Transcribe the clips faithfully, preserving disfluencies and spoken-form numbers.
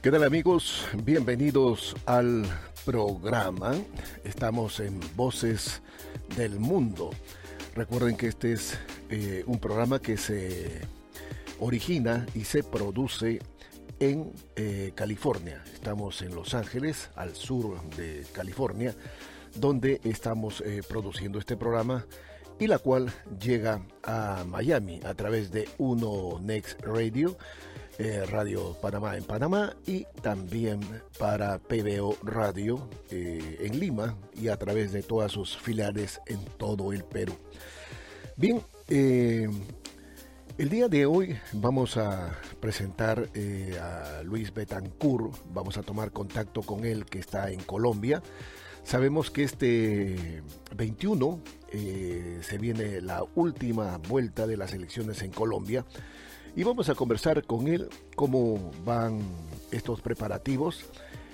¿Qué tal, amigos? Bienvenidos al programa. Estamos en Voces del Mundo. Recuerden que este es eh, un programa que se origina y se produce en eh, California. Estamos en Los Ángeles, al sur de California, donde estamos eh, produciendo este programa y la cual llega a Miami a través de Uno Next Radio, eh, Radio Panamá en Panamá, y también para P B O Radio eh, en Lima y a través de todas sus filiales en todo el Perú. Bien, eh, el día de hoy vamos a presentar eh, a Luis Betancourt. Vamos a tomar contacto con él, que está en Colombia. Sabemos que este veintiuno eh, se viene la última vuelta de las elecciones en Colombia y vamos a conversar con él cómo van estos preparativos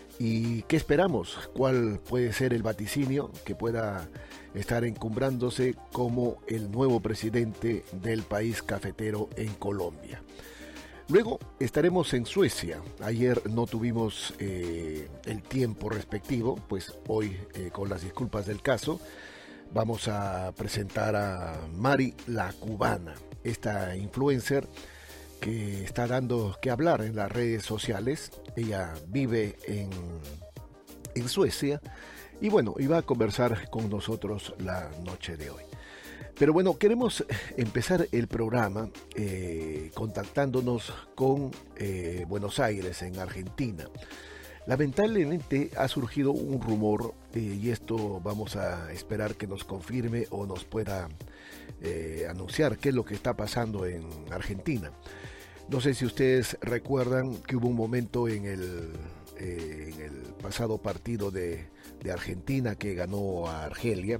y qué esperamos, cuál puede ser el vaticinio que pueda estar encumbrándose como el nuevo presidente del país cafetero en Colombia. Luego estaremos en Suecia. Ayer no tuvimos eh, el tiempo respectivo, pues hoy, eh, con las disculpas del caso, vamos a presentar a Mari la Cubana, esta influencer que está dando que hablar en las redes sociales. Ella vive en, en Suecia y bueno, iba a conversar con nosotros la noche de hoy. Pero bueno, queremos empezar el programa eh, contactándonos con eh, Buenos Aires, en Argentina. Lamentablemente ha surgido un rumor eh, y esto vamos a esperar que nos confirme o nos pueda eh, anunciar qué es lo que está pasando en Argentina. No sé si ustedes recuerdan que hubo un momento en el, eh, en el pasado partido de, de Argentina que ganó a Argelia.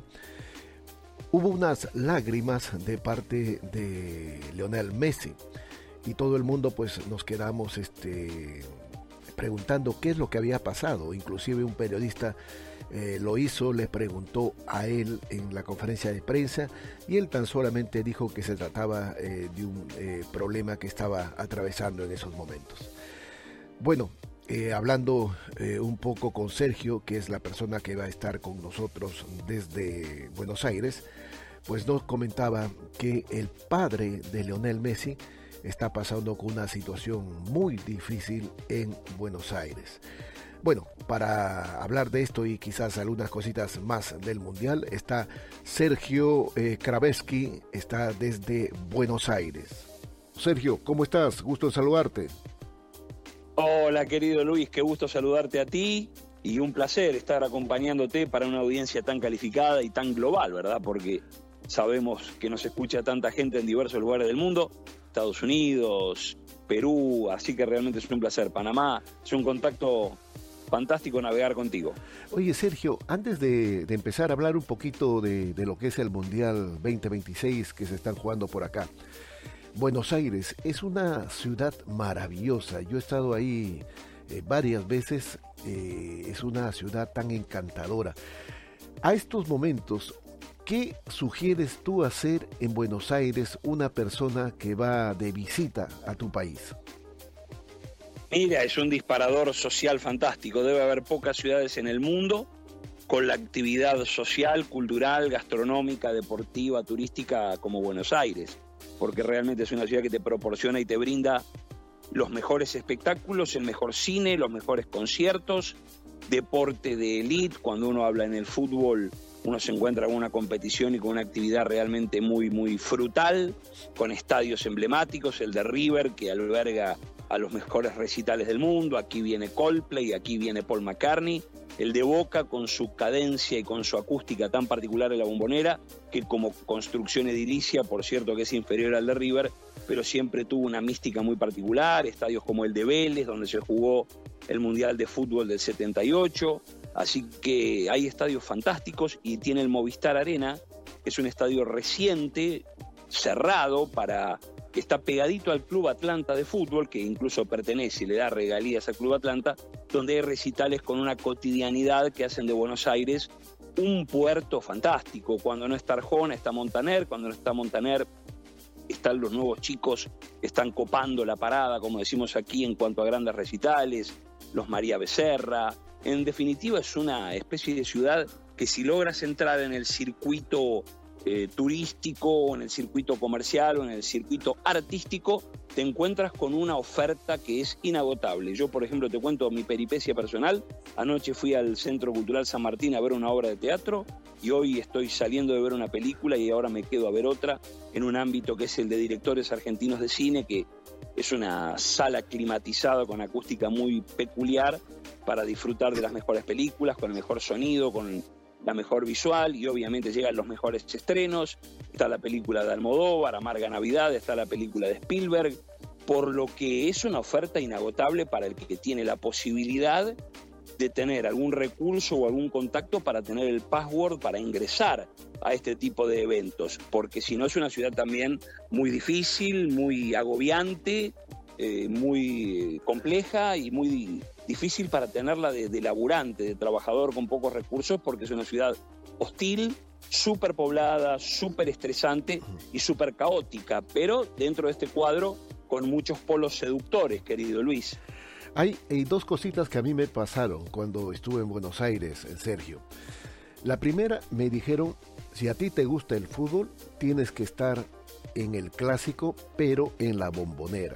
Hubo unas lágrimas de parte de Lionel Messi y todo el mundo pues nos quedamos este, preguntando qué es lo que había pasado. Inclusive un periodista eh, lo hizo, le preguntó a él en la conferencia de prensa y él tan solamente dijo que se trataba eh, de un eh, problema que estaba atravesando en esos momentos. Bueno, Eh, hablando eh, un poco con Sergio, que es la persona que va a estar con nosotros desde Buenos Aires, pues nos comentaba que el padre de Lionel Messi está pasando con una situación muy difícil en Buenos Aires. Bueno, para hablar de esto y quizás algunas cositas más del Mundial, está Sergio eh, Kraveski, está desde Buenos Aires. Sergio, ¿cómo estás? Gusto en saludarte. Hola, querido Luis, qué gusto saludarte a ti y un placer estar acompañándote para una audiencia tan calificada y tan global, ¿verdad? Porque sabemos que nos escucha tanta gente en diversos lugares del mundo, Estados Unidos, Perú, así que realmente es un placer. Panamá, es un contacto fantástico navegar contigo. Oye, Sergio, antes de, de empezar a hablar un poquito de, de lo que es el Mundial veinte veintiséis que se están jugando por acá, Buenos Aires es una ciudad maravillosa. Yo he estado ahí eh, varias veces. Eh, es una ciudad tan encantadora. A estos momentos, ¿qué sugieres tú hacer en Buenos Aires una persona que va de visita a tu país? Mira, es un disparador social fantástico. Debe haber pocas ciudades en el mundo con la actividad social, cultural, gastronómica, deportiva, turística como Buenos Aires, porque realmente es una ciudad que te proporciona y te brinda los mejores espectáculos, el mejor cine, los mejores conciertos, deporte de élite. Cuando uno habla en el fútbol, uno se encuentra con una competición y con una actividad realmente muy, muy frutal, con estadios emblemáticos, el de River, que alberga a los mejores recitales del mundo. Aquí viene Coldplay, aquí viene Paul McCartney. El de Boca, con su cadencia y con su acústica tan particular en la Bombonera, que como construcción edilicia, por cierto, que es inferior al de River, pero siempre tuvo una mística muy particular. Estadios como el de Vélez, donde se jugó el Mundial de Fútbol del setenta y ocho. Así que hay estadios fantásticos y tiene el Movistar Arena, que es un estadio reciente, cerrado, para que está pegadito al Club Atlanta de fútbol, que incluso pertenece y le da regalías al Club Atlanta, donde hay recitales con una cotidianidad que hacen de Buenos Aires un puerto fantástico. Cuando no está Arjona, está Montaner. Cuando no está Montaner, están los nuevos chicos que están copando la parada, como decimos aquí, en cuanto a grandes recitales, los María Becerra. En definitiva, es una especie de ciudad que, si logras entrar en el circuito eh, turístico, o en el circuito comercial, o en el circuito artístico, te encuentras con una oferta que es inagotable. Yo, por ejemplo, te cuento mi peripecia personal. Anoche fui al Centro Cultural San Martín a ver una obra de teatro, y hoy estoy saliendo de ver una película y ahora me quedo a ver otra en un ámbito que es el de directores argentinos de cine, que es una sala climatizada con acústica muy peculiar para disfrutar de las mejores películas, con el mejor sonido, con la mejor visual, y obviamente llegan los mejores estrenos. Está la película de Almodóvar, Amarga Navidad, está la película de Spielberg, por lo que es una oferta inagotable para el que tiene la posibilidad de tener algún recurso o algún contacto para tener el password para ingresar a este tipo de eventos, porque si no es una ciudad también muy difícil, muy agobiante, eh, muy compleja y muy difícil para tenerla de, de laburante, de trabajador con pocos recursos, porque es una ciudad hostil, súper poblada, súper estresante y súper caótica, pero dentro de este cuadro con muchos polos seductores, querido Luis. Hay, hay dos cositas que a mí me pasaron cuando estuve en Buenos Aires, Sergio. La primera, me dijeron, si a ti te gusta el fútbol, tienes que estar en el Clásico, pero en la Bombonera.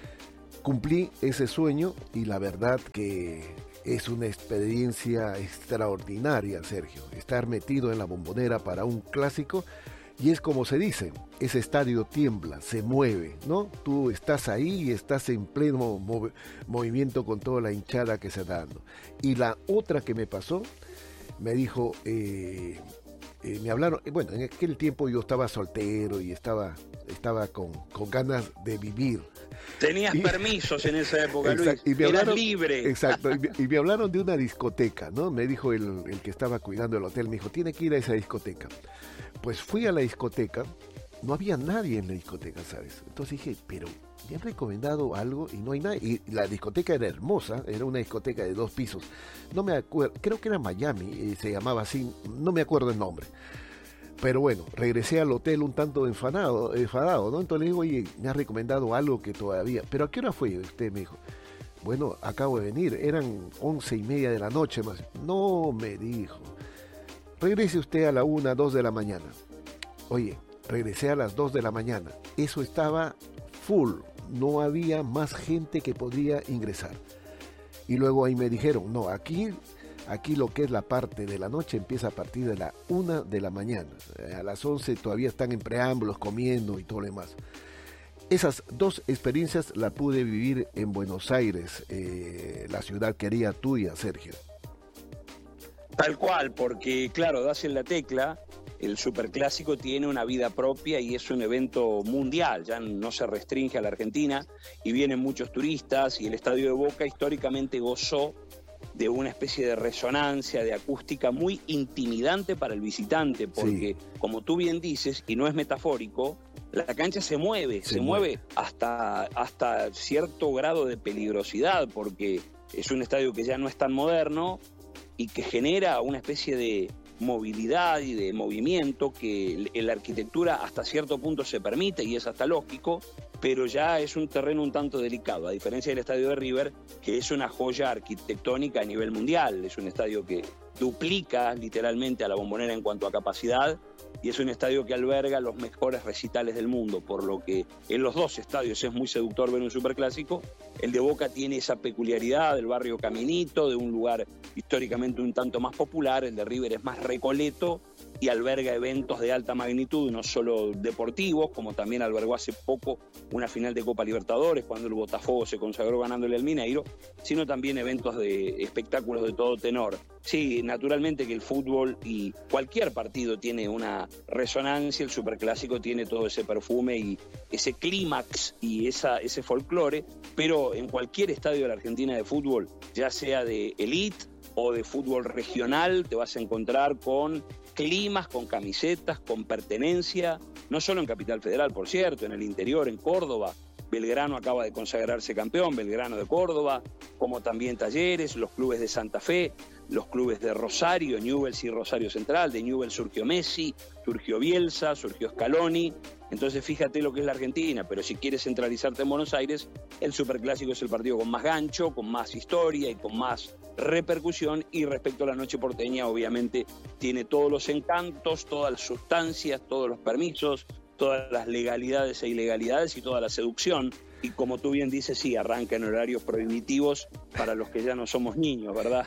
Cumplí ese sueño y la verdad que es una experiencia extraordinaria, Sergio, estar metido en la Bombonera para un Clásico. Y es como se dice, ese estadio tiembla, se mueve, ¿no? Tú estás ahí y estás en pleno mov- movimiento con toda la hinchada que se está dando. Y la otra que me pasó, me dijo, eh, eh, me hablaron, bueno, en aquel tiempo yo estaba soltero y estaba, estaba con, con ganas de vivir. Tenías y, permisos en esa época, exacto, Luis, y me hablaron, eras libre. Exacto, y me, y me hablaron de una discoteca, ¿no? Me dijo el, el que estaba cuidando el hotel, me dijo, tiene que ir a esa discoteca. Pues fui a la discoteca, no había nadie en la discoteca, ¿sabes? Entonces dije, pero me han recomendado algo y no hay nadie. Y la discoteca era hermosa, era una discoteca de dos pisos. No me acuerdo, creo que era Miami, se llamaba así, no me acuerdo el nombre. Pero bueno, regresé al hotel un tanto enfadado, enfadado, ¿no? Entonces le digo, oye, me ha recomendado algo que todavía... ¿Pero a qué hora fue? Usted me dijo, bueno, acabo de venir, eran once y media de la noche más. No, me dijo, regrese usted a la una, dos de la mañana. Oye, regresé a las dos de la mañana. Eso estaba full, no había más gente que podría ingresar. Y luego ahí me dijeron, no, aquí... Aquí lo que es la parte de la noche empieza a partir de la una de la mañana. A las once todavía están en preámbulos, comiendo y todo lo demás. Esas dos experiencias las pude vivir en Buenos Aires, eh, la ciudad querida tuya, Sergio. Tal cual, porque claro, das en la tecla, el Superclásico tiene una vida propia y es un evento mundial, ya no se restringe a la Argentina y vienen muchos turistas, y el Estadio de Boca históricamente gozó de una especie de resonancia, de acústica muy intimidante para el visitante, porque sí, como tú bien dices, y no es metafórico, la cancha se mueve, se, se mueve, mueve hasta, hasta cierto grado de peligrosidad, porque es un estadio que ya no es tan moderno y que genera una especie de movilidad y de movimiento que en la arquitectura hasta cierto punto se permite y es hasta lógico, pero ya es un terreno un tanto delicado, a diferencia del estadio de River, que es una joya arquitectónica a nivel mundial. Es un estadio que duplica literalmente a la Bombonera en cuanto a capacidad, y es un estadio que alberga los mejores recitales del mundo, por lo que en los dos estadios es muy seductor ver un superclásico. El de Boca tiene esa peculiaridad del barrio Caminito, de un lugar históricamente un tanto más popular. El de River es más recoleto y alberga eventos de alta magnitud, no solo deportivos, como también albergó hace poco una final de Copa Libertadores, cuando el Botafogo se consagró ganándole al Mineiro, sino también eventos de espectáculos de todo tenor. Sí, naturalmente que el fútbol y cualquier partido tiene una resonancia, el Superclásico tiene todo ese perfume y ese clímax y esa, ese folclore, pero en cualquier estadio de la Argentina de fútbol, ya sea de elite o de fútbol regional, te vas a encontrar con climas, con camisetas, con pertenencia, no solo en Capital Federal, por cierto, en el interior, en Córdoba, Belgrano acaba de consagrarse campeón, Belgrano de Córdoba, como también Talleres, los clubes de Santa Fe, los clubes de Rosario, Newell's y Rosario Central. De Newell's surgió Messi, surgió Bielsa, surgió Scaloni. Entonces fíjate lo que es la Argentina, pero si quieres centralizarte en Buenos Aires, el Superclásico es el partido con más gancho, con más historia y con más repercusión, y respecto a la noche porteña, obviamente tiene todos los encantos, todas las sustancias, todos los permisos, todas las legalidades e ilegalidades y toda la seducción. Y como tú bien dices, sí, arranca en horarios prohibitivos para los que ya no somos niños, ¿verdad?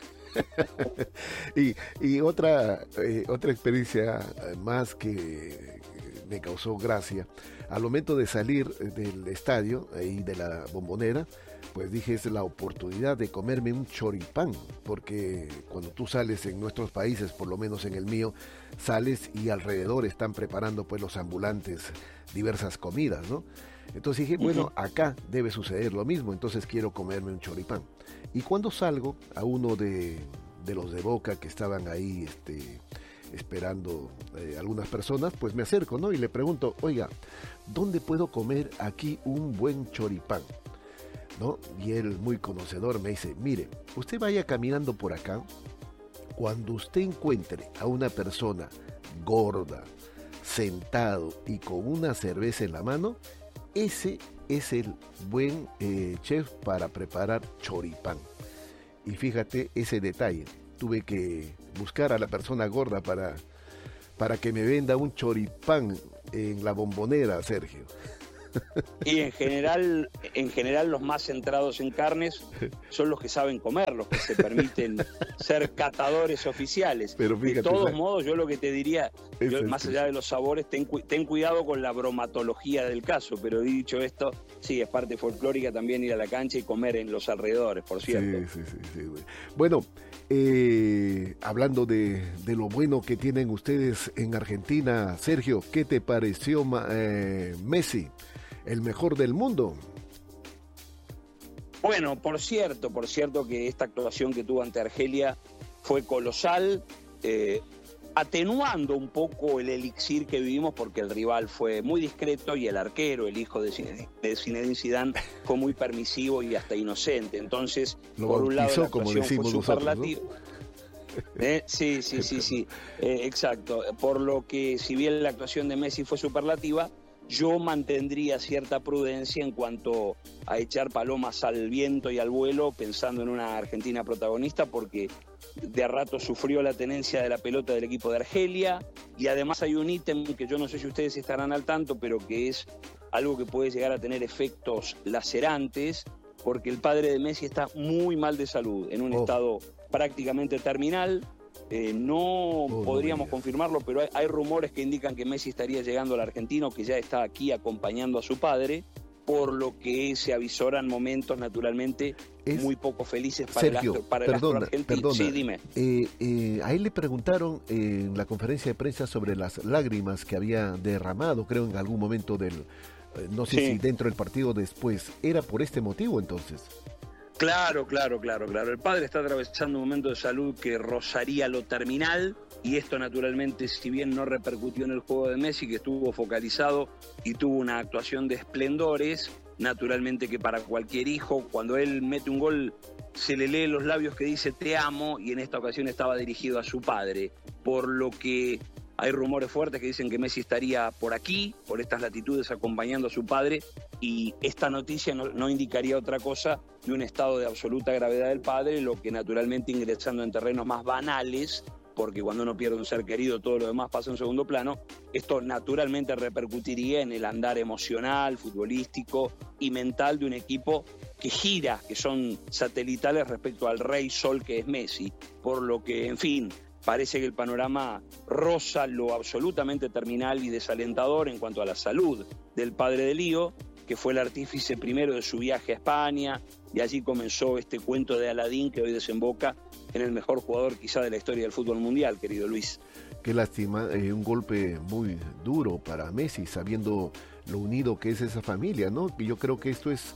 y, y otra, eh, otra experiencia más que me causó gracia, al momento de salir del estadio y de la Bombonera, pues dije, es la oportunidad de comerme un choripán, porque cuando tú sales en nuestros países, por lo menos en el mío, sales y alrededor están preparando pues los ambulantes diversas comidas, ¿no? Entonces dije, bueno, uh-huh. acá debe suceder lo mismo, entonces quiero comerme un choripán. Y cuando salgo, a uno de, de los de Boca que estaban ahí este, esperando eh, algunas personas, pues me acerco, ¿no? Y le pregunto, oiga, ¿dónde puedo comer aquí un buen choripán? ¿No? Y él, muy conocedor, me dice, mire, usted vaya caminando por acá, cuando usted encuentre a una persona gorda, sentado y con una cerveza en la mano, ese es el buen eh, chef para preparar choripán. Y fíjate ese detalle, tuve que buscar a la persona gorda para, para que me venda un choripán en la Bombonera, Sergio. Y en general, en general los más centrados en carnes son los que saben comer, los que se permiten ser catadores oficiales. Pero fíjate, de todos ¿no? modos, yo lo que te diría, yo, más allá de los sabores, ten, ten cuidado con la bromatología del caso, pero dicho esto, sí, es parte folclórica también ir a la cancha y comer en los alrededores, por cierto. Sí, sí, sí, sí. Bueno, eh, hablando de, de lo bueno que tienen ustedes en Argentina, Sergio, ¿qué te pareció eh, Messi? El mejor del mundo. Bueno, por cierto, por cierto que esta actuación que tuvo ante Argelia fue colosal, eh, atenuando un poco el elixir que vivimos porque el rival fue muy discreto y el arquero, el hijo de Zinedine, de Zinedine Zidane, fue muy permisivo y hasta inocente. Entonces, lo por un lado la actuación fue nosotros, superlativa. ¿no? Eh, sí, sí, sí, sí, eh, exacto. Por lo que, si bien la actuación de Messi fue superlativa, yo mantendría cierta prudencia en cuanto a echar palomas al viento y al vuelo pensando en una Argentina protagonista, porque de a rato sufrió la tenencia de la pelota del equipo de Argelia, y además hay un ítem que yo no sé si ustedes estarán al tanto, pero que es algo que puede llegar a tener efectos lacerantes, porque el padre de Messi está muy mal de salud, en un oh. estado prácticamente terminal. Eh, no oh, podríamos confirmarlo, pero hay, hay rumores que indican que Messi estaría llegando al argentino, que ya está aquí acompañando a su padre, por lo que se avisoran momentos naturalmente es... muy poco felices para Sergio, el, para perdona, el argentino. Perdona, sí, dime. Eh, eh, a él le preguntaron en la conferencia de prensa sobre las lágrimas que había derramado, creo en algún momento del, eh, no sé sí. si dentro del partido o después, ¿era por este motivo entonces? Claro, claro, claro, claro. El padre está atravesando un momento de salud que rozaría lo terminal, y esto naturalmente, si bien no repercutió en el juego de Messi, que estuvo focalizado y tuvo una actuación de esplendores, naturalmente que para cualquier hijo, cuando él mete un gol, se le lee los labios que dice te amo, y en esta ocasión estaba dirigido a su padre, por lo que hay rumores fuertes que dicen que Messi estaría por aquí, por estas latitudes, acompañando a su padre, y esta noticia no, no indicaría otra cosa de un estado de absoluta gravedad del padre, lo que naturalmente, ingresando en terrenos más banales, porque cuando uno pierde un ser querido todo lo demás pasa en segundo plano, esto naturalmente repercutiría en el andar emocional, futbolístico y mental de un equipo que gira, que son satelitales respecto al rey sol que es Messi, por lo que, en fin, parece que el panorama roza lo absolutamente terminal y desalentador en cuanto a la salud del padre de Lío, que fue el artífice primero de su viaje a España, y allí comenzó este cuento de Aladín que hoy desemboca en el mejor jugador quizá de la historia del fútbol mundial, querido Luis. Qué lástima, eh, un golpe muy duro para Messi, sabiendo lo unido que es esa familia, ¿no? Y yo creo que esto es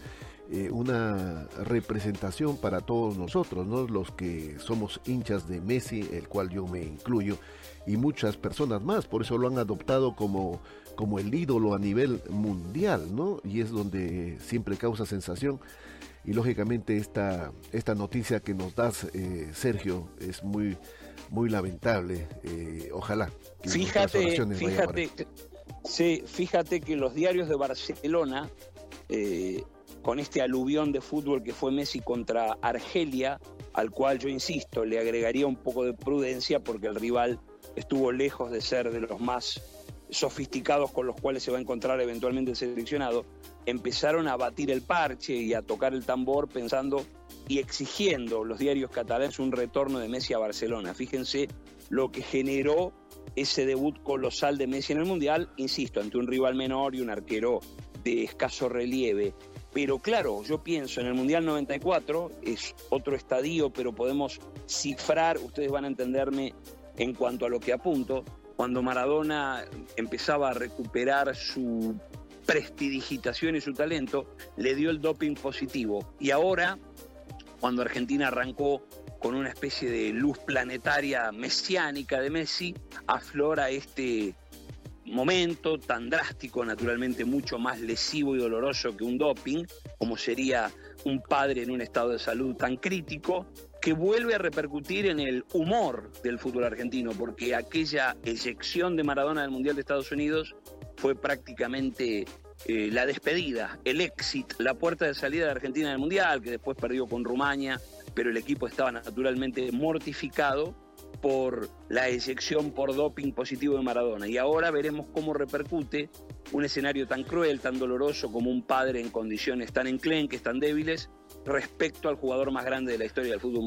eh, una representación para todos nosotros, ¿no? Los que somos hinchas de Messi, el cual yo me incluyo, y muchas personas más, por eso lo han adoptado como, como el ídolo a nivel mundial, ¿no? Y es donde siempre causa sensación. Y lógicamente esta, esta noticia que nos das, eh, Sergio, es muy, muy lamentable. Eh, ojalá que fíjate, fíjate, sí, fíjate que los diarios de Barcelona, eh, con este aluvión de fútbol que fue Messi contra Argelia, al cual yo insisto, le agregaría un poco de prudencia porque el rival estuvo lejos de ser de los más sofisticados con los cuales se va a encontrar eventualmente el seleccionado, empezaron a batir el parche y a tocar el tambor pensando y exigiendo los diarios catalanes un retorno de Messi a Barcelona. Fíjense lo que generó ese debut colosal de Messi en el Mundial, insisto, ante un rival menor y un arquero de escaso relieve. Pero claro, yo pienso en el Mundial noventa y cuatro, es otro estadio, pero podemos cifrar, ustedes van a entenderme en cuanto a lo que apunto, cuando Maradona empezaba a recuperar su prestidigitación y su talento, le dio el doping positivo. Y ahora, cuando Argentina arrancó con una especie de luz planetaria mesiánica de Messi, aflora este momento tan drástico, naturalmente mucho más lesivo y doloroso que un doping, como sería un padre en un estado de salud tan crítico, que vuelve a repercutir en el humor del fútbol argentino, porque aquella eyección de Maradona del Mundial de Estados Unidos fue prácticamente eh, la despedida, el exit, la puerta de salida de Argentina del Mundial, que después perdió con Rumania, pero el equipo estaba naturalmente mortificado por la eyección por doping positivo de Maradona. Y ahora veremos cómo repercute un escenario tan cruel, tan doloroso como un padre en condiciones tan enclenques, tan débiles, respecto al jugador más grande de la historia del fútbol